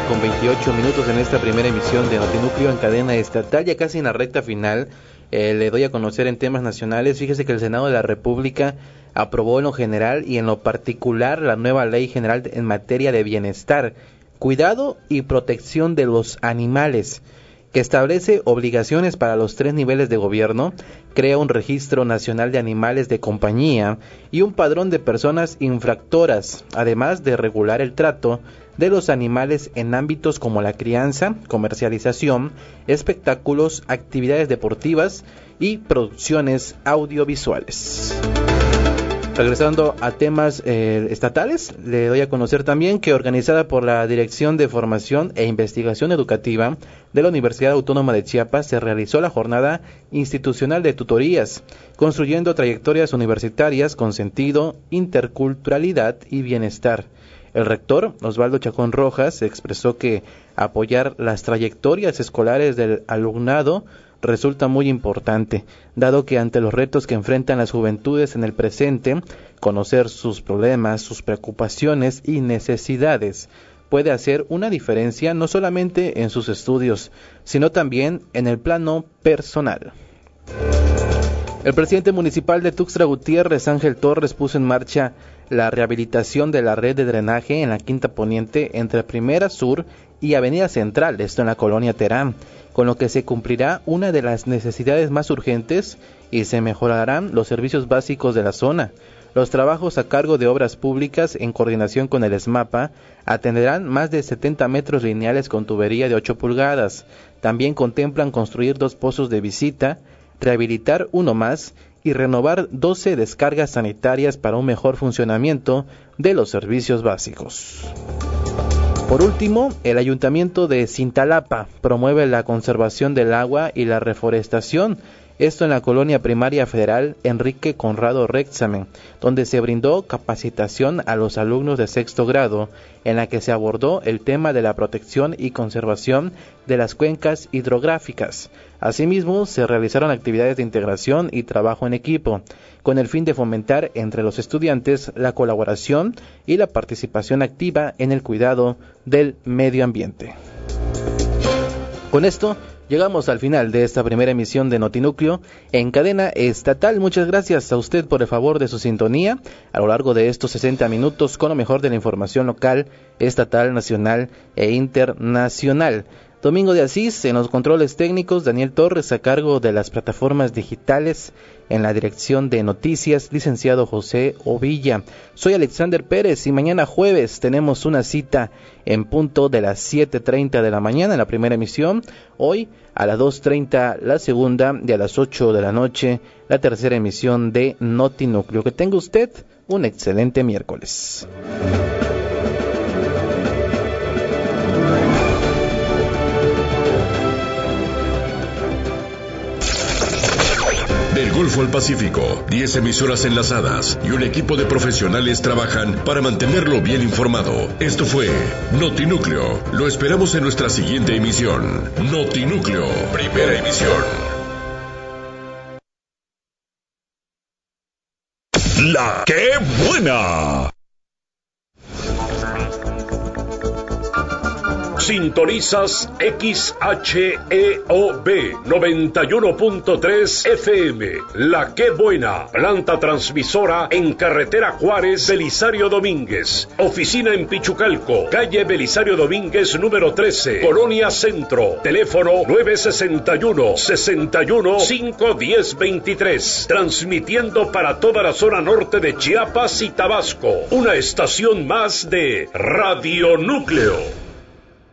con 28 minutos en esta primera emisión de Notinúcleo en cadena estatal, ya casi en la recta final. Le doy a conocer en temas nacionales. Fíjese que el Senado de la República aprobó en lo general y en lo particular la nueva Ley General en materia de bienestar, cuidado y protección de los animales, que establece obligaciones para los 3 niveles de gobierno, crea un registro nacional de animales de compañía y un padrón de personas infractoras, además de regular el trato de los animales en ámbitos como la crianza, comercialización, espectáculos, actividades deportivas y producciones audiovisuales. Regresando a temas estatales, le doy a conocer también que organizada por la Dirección de Formación e Investigación Educativa de la Universidad Autónoma de Chiapas se realizó la jornada institucional de tutorías, construyendo trayectorias universitarias con sentido, interculturalidad y bienestar. El rector, Osvaldo Chacón Rojas, expresó que apoyar las trayectorias escolares del alumnado resulta muy importante, dado que ante los retos que enfrentan las juventudes en el presente, conocer sus problemas, sus preocupaciones y necesidades puede hacer una diferencia no solamente en sus estudios, sino también en el plano personal. El presidente municipal de Tuxtla Gutiérrez, Ángel Torres, puso en marcha la rehabilitación de la red de drenaje en la Quinta Poniente entre Primera Sur y Avenida Central, esto en la colonia Terán, con lo que se cumplirá una de las necesidades más urgentes y se mejorarán los servicios básicos de la zona. Los trabajos a cargo de Obras Públicas, en coordinación con el ESMAPA, atenderán más de 70 metros lineales con tubería de 8 pulgadas. También contemplan construir 2 pozos de visita, rehabilitar uno más y renovar 12 descargas sanitarias para un mejor funcionamiento de los servicios básicos. Por último, el Ayuntamiento de Cintalapa promueve la conservación del agua y la reforestación, esto en la Colonia Primaria Federal Enrique Conrado Rexamen, donde se brindó capacitación a los alumnos de 6º grado, en la que se abordó el tema de la protección y conservación de las cuencas hidrográficas. Asimismo, se realizaron actividades de integración y trabajo en equipo, con el fin de fomentar entre los estudiantes la colaboración y la participación activa en el cuidado del medio ambiente. Con esto, llegamos al final de esta primera emisión de Notinúcleo en cadena estatal. Muchas gracias a usted por el favor de su sintonía a lo largo de estos 60 minutos con lo mejor de la información local, estatal, nacional e internacional. Domingo de Asís en los controles técnicos, Daniel Torres a cargo de las plataformas digitales, en la dirección de noticias, licenciado José Ovilla. Soy Alexander Pérez y mañana jueves tenemos una cita en punto de las 7:30 de la mañana en la primera emisión, hoy a las 2:30 la segunda y a las 8 de la noche la tercera emisión de Notinúcleo. Que tenga usted un excelente miércoles. Del Golfo al Pacífico, 10 emisoras enlazadas y un equipo de profesionales trabajan para mantenerlo bien informado. Esto fue Notinúcleo. Lo esperamos en nuestra siguiente emisión. Notinúcleo, primera emisión. ¡La qué buena! Sintonizas XHEOB 91.3 FM. La Qué Buena, planta transmisora en carretera Juárez, Belisario Domínguez. Oficina en Pichucalco, calle Belisario Domínguez número 13, Colonia Centro. Teléfono 961-61-510-23. Transmitiendo para toda la zona norte de Chiapas y Tabasco. Una estación más de Radio Núcleo.